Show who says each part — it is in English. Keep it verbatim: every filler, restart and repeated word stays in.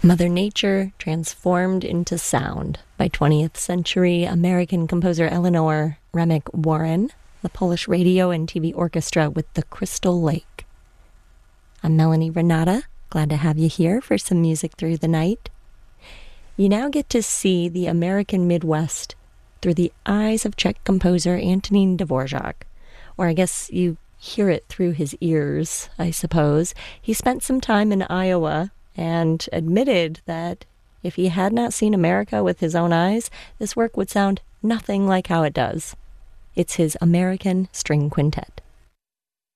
Speaker 1: Mother Nature Transformed into Sound by twentieth century American composer Eleanor Remick-Warren, the Polish radio and T V orchestra with the Crystal Lake. I'm Melanie Renata, glad to have you here for some music through the night. You now get to see the American Midwest through the eyes of Czech composer Antonín Dvorak, or I guess you hear it through his ears, I suppose. He spent some time in Iowa and admitted that if he had not seen America with his own eyes, this work would sound nothing like how it does. It's his American String Quintet.